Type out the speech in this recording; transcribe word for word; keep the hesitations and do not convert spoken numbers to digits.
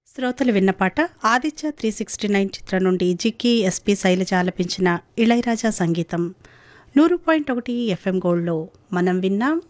శ్రోతలు విన్న పాట ఆదిత్య త్రీ సిక్స్టీ నైన్ చిత్రం నుండి జిక్కి ఎస్పి శైలజ ఆలపించిన ఇళయరాజా సంగీతం. నూరు పాయింట్ ఒకటి ఎఫ్ఎం గోల్డ్లో మనం విన్నాం